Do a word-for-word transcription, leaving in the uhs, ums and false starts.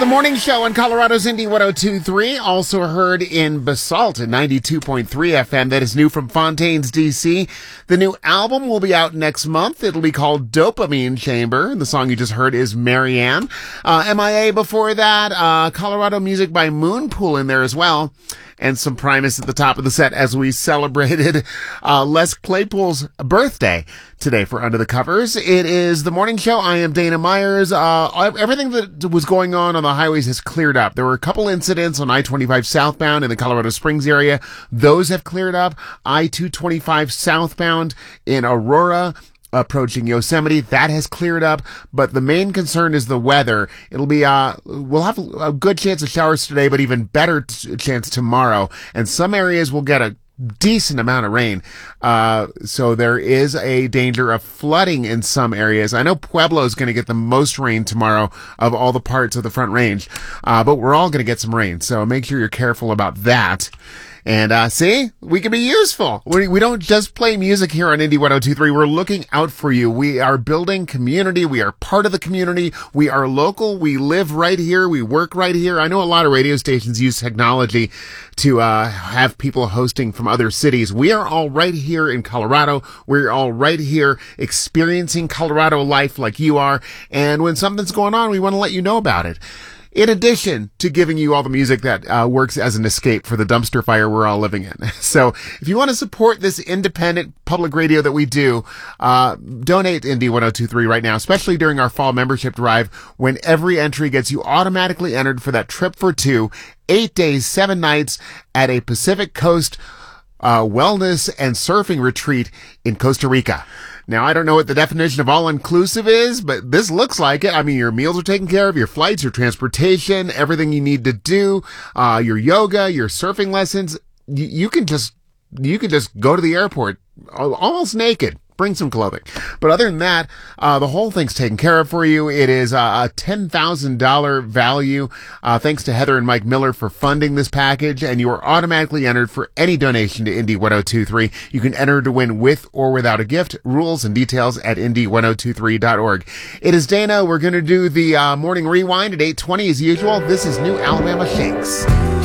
the morning show on Colorado's Indie one oh two point three, also heard in Basalt at ninety-two point three F M. That is new from Fontaines, D C. The new album will be out next month. It'll be called Dopamine Chamber, and the song you just heard is Marianne. Uh, M I A before that, uh, Colorado music by Moonpool in there as well. And some Primus at the top of the set as we celebrated uh, Les Claypool's birthday today for Under the Covers. It is the morning show. I am Dana Myers. Uh, everything that was going on on the highways has cleared up. There were a couple incidents on I twenty-five southbound in the Colorado Springs area. Those have cleared up. I two twenty-five southbound in Aurora, approaching Yosemite, that has cleared up, but the main concern is the weather. It'll be, uh, we'll have a good chance of showers today, but even better t- chance tomorrow, and some areas will get a decent amount of rain. Uh, so there is a danger of flooding in some areas. I know Pueblo is going to get the most rain tomorrow of all the parts of the Front Range, uh, but we're all going to get some rain, so make sure you're careful about that. And, uh, see, we can be useful. We, we don't just play music here on Indie one oh two point three. We're looking out for you. We are building community. We are part of the community. We are local. We live right here. We work right here. I know a lot of radio stations use technology to, uh, have people hosting from other cities. We are all right here in Colorado. We're all right here experiencing Colorado life like you are. And when something's going on, we want to let you know about it. In addition to giving you all the music that uh, works as an escape for the dumpster fire we're all living in. So if you want to support this independent public radio that we do, uh, donate Indie one oh two point three right now, especially during our fall membership drive, when every entry gets you automatically entered for that trip for two, eight days, seven nights at a Pacific Coast uh, wellness and surfing retreat in Costa Rica. Now, I don't know what the definition of all-inclusive is, but this looks like it. I mean, your meals are taken care of, your flights, your transportation, everything you need to do, uh, your yoga, your surfing lessons. You, you can just, you can just go to the airport almost naked. Bring some clothing. But other than that, uh, the whole thing's taken care of for you. It is uh, a ten thousand dollars value. Uh, thanks to Heather and Mike Miller for funding this package, and you are automatically entered for any donation to Indie one oh two point three. You can enter to win with or without a gift. Rules and details at indie one oh two three dot org. It is Dana. We're going to do the uh, morning rewind at eight twenty as usual. This is New Alabama Shakes.